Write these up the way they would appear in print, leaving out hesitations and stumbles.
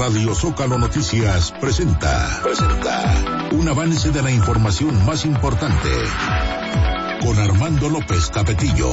Radio Zócalo Noticias presenta un avance de la información más importante con Armando López Capetillo.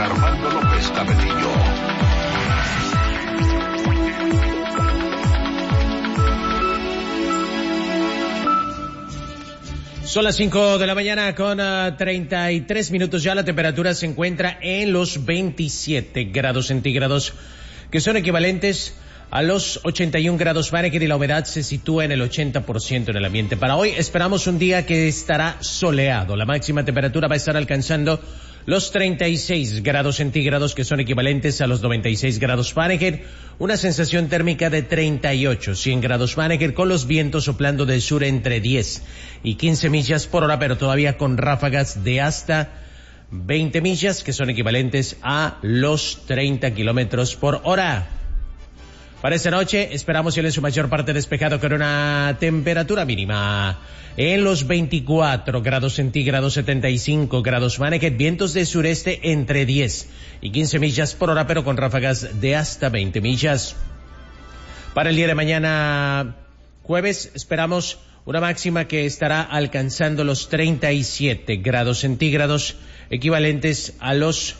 Son las 5 de la mañana con 33 minutos ya. La temperatura se encuentra en los 27 grados centígrados, que son equivalentes a los 81 grados Fahrenheit, y la humedad se sitúa en el 80% en el ambiente. Para hoy esperamos un día que estará soleado. La máxima temperatura va a estar alcanzando los 36 grados centígrados, que son equivalentes a los 96 grados Fahrenheit. Una sensación térmica de 38, 100 grados Fahrenheit, con los vientos soplando del sur entre 10 y 15 millas por hora, pero todavía con ráfagas de hasta 20 millas, que son equivalentes a los 30 kilómetros por hora. Para esta noche esperamos cielo en su mayor parte despejado, con una temperatura mínima en los 24 grados centígrados, 75 grados Fahrenheit, vientos de sureste entre 10 y 15 millas por hora, pero con ráfagas de hasta 20 millas. Para el día de mañana, jueves, esperamos una máxima que estará alcanzando los 37 grados centígrados, equivalentes a los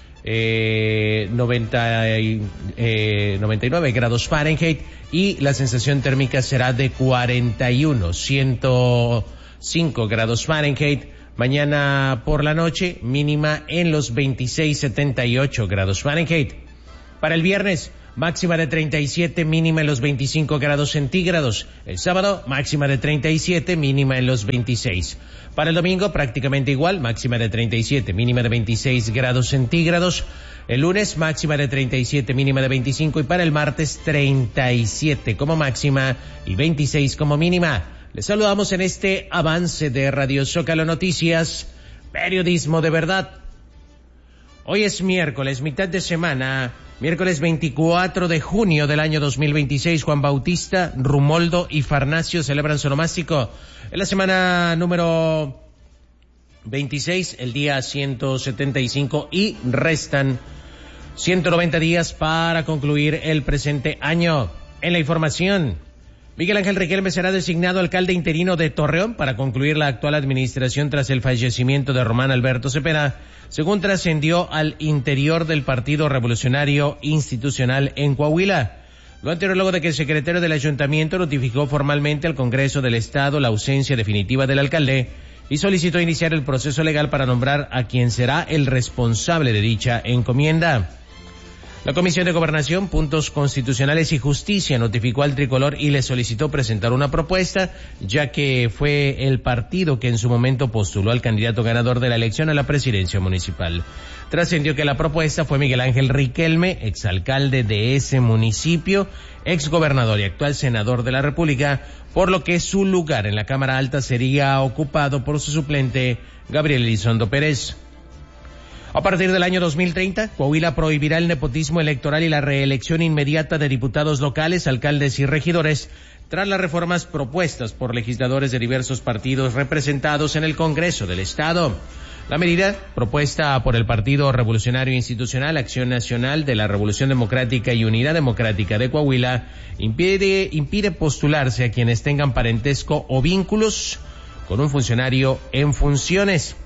99 grados Fahrenheit, y la sensación térmica será de 41, 105 grados Fahrenheit. Mañana por la noche, mínima en los 26, 78 grados Fahrenheit. Para el viernes, máxima de 37, mínima en los 25 grados centígrados. El sábado, máxima de 37, mínima en los 26. Para el domingo, prácticamente igual, máxima de 37, mínima de 26 grados centígrados. El lunes, máxima de 37, mínima de 25. Y para el martes, 37 como máxima y 26 como mínima. Les saludamos en este avance de Radio Zócalo Noticias, periodismo de verdad. Hoy es miércoles, mitad de semana, miércoles 24 de junio del año 2026. Juan Bautista, Rumoldo y Farnacio celebran su onomástico. En la semana número 26, el día 175, y restan 190 días para concluir el presente año. En la información, Miguel Ángel Riquelme será designado alcalde interino de Torreón para concluir la actual administración tras el fallecimiento de Román Alberto Cepeda, según trascendió al interior del Partido Revolucionario Institucional en Coahuila. Lo anterior luego de que el secretario del ayuntamiento notificó formalmente al Congreso del Estado la ausencia definitiva del alcalde y solicitó iniciar el proceso legal para nombrar a quien será el responsable de dicha encomienda. La Comisión de Gobernación, Puntos Constitucionales y Justicia notificó al tricolor y le solicitó presentar una propuesta, ya que fue el partido que en su momento postuló al candidato ganador de la elección a la presidencia municipal. Trascendió que la propuesta fue Miguel Ángel Riquelme, exalcalde de ese municipio, exgobernador y actual senador de la República, por lo que su lugar en la Cámara Alta sería ocupado por su suplente, Gabriel Elizondo Pérez. A partir del año 2030, Coahuila prohibirá el nepotismo electoral y la reelección inmediata de diputados locales, alcaldes y regidores, tras las reformas propuestas por legisladores de diversos partidos representados en el Congreso del Estado. La medida, propuesta por el Partido Revolucionario Institucional, Acción Nacional de la Revolución Democrática y Unidad Democrática de Coahuila, impide postularse a quienes tengan parentesco o vínculos con un funcionario en funciones.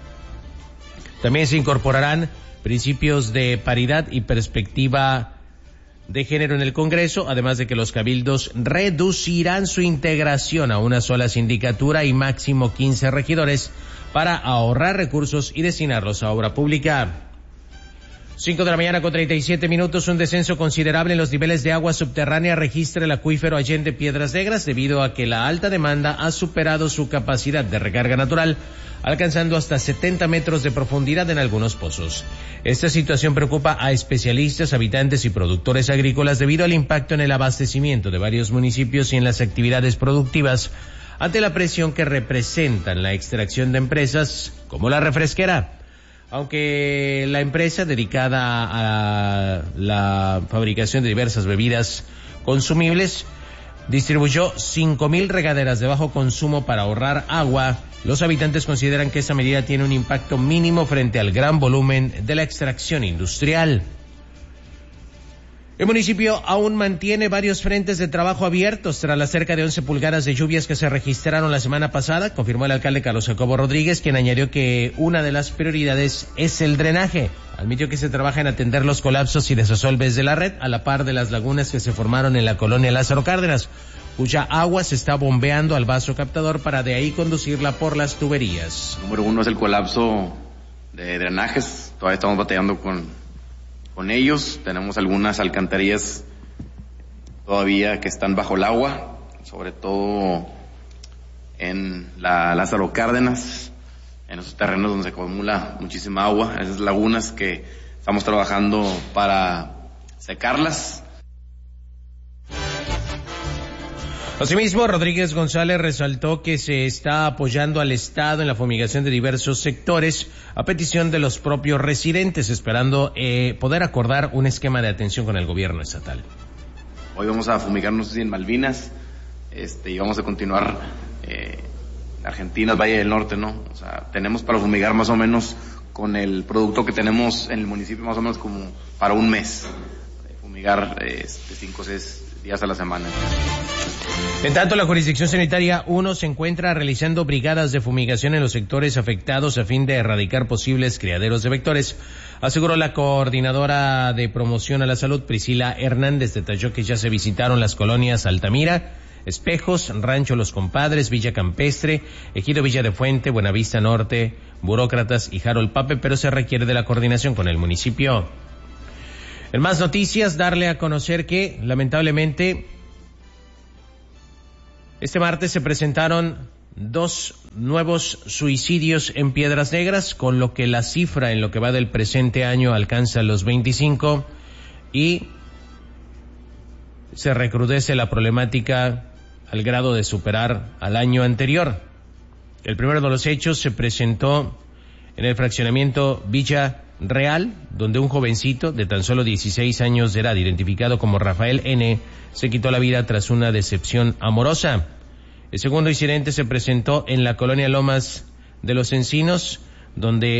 También se incorporarán principios de paridad y perspectiva de género en el Congreso, además de que los cabildos reducirán su integración a una sola sindicatura y máximo 15 regidores para ahorrar recursos y destinarlos a obra pública. 5 de la mañana con 37 minutos, un descenso considerable en los niveles de agua subterránea registra el acuífero Allende Piedras Negras debido a que la alta demanda ha superado su capacidad de recarga natural, alcanzando hasta 70 metros de profundidad en algunos pozos. Esta situación preocupa a especialistas, habitantes y productores agrícolas debido al impacto en el abastecimiento de varios municipios y en las actividades productivas ante la presión que representan la extracción de empresas como la refresquera. Aunque la empresa dedicada a la fabricación de diversas bebidas consumibles distribuyó 5,000 regaderas de bajo consumo para ahorrar agua, los habitantes consideran que esa medida tiene un impacto mínimo frente al gran volumen de la extracción industrial. El municipio aún mantiene varios frentes de trabajo abiertos tras las cerca de 11 pulgadas de lluvias que se registraron la semana pasada, confirmó el alcalde Carlos Jacobo Rodríguez, quien añadió que una de las prioridades es el drenaje. Admitió que se trabaja en atender los colapsos y desasolves de la red, a la par de las lagunas que se formaron en la colonia Lázaro Cárdenas, cuya agua se está bombeando al vaso captador para de ahí conducirla por las tuberías. Número 1 es el colapso de drenajes. Todavía estamos batallando con ellos. Tenemos algunas alcantarillas todavía que están bajo el agua, sobre todo en la Lázaro Cárdenas, en esos terrenos donde se acumula muchísima agua, esas lagunas que estamos trabajando para secarlas. Asimismo, Rodríguez González resaltó que se está apoyando al Estado en la fumigación de diversos sectores a petición de los propios residentes, esperando poder acordar un esquema de atención con el gobierno estatal. Hoy vamos a fumigar, no sé si en Malvinas, y vamos a continuar en Argentina, Valle del Norte, ¿no? O sea, tenemos para fumigar más o menos con el producto que tenemos en el municipio, más o menos como para un mes. Fumigar 5 o 6 días a la semana. En tanto, la Jurisdicción Sanitaria 1 se encuentra realizando brigadas de fumigación en los sectores afectados a fin de erradicar posibles criaderos de vectores. Aseguró la coordinadora de promoción a la salud, Priscila Hernández. Detalló que ya se visitaron las colonias Altamira, Espejos, Rancho Los Compadres, Villa Campestre, Ejido Villa de Fuente, Buenavista Norte, Burócratas y Harold Pape, pero se requiere de la coordinación con el municipio. En más noticias, darle a conocer que, lamentablemente, este martes se presentaron 2 nuevos suicidios en Piedras Negras, con lo que la cifra en lo que va del presente año alcanza los 25 y se recrudece la problemática al grado de superar al año anterior. El primero de los hechos se presentó en el fraccionamiento Villa Real, donde un jovencito de tan solo 16 años de edad, identificado como Rafael N., se quitó la vida tras una decepción amorosa. El segundo incidente se presentó en la colonia Lomas de los Encinos, donde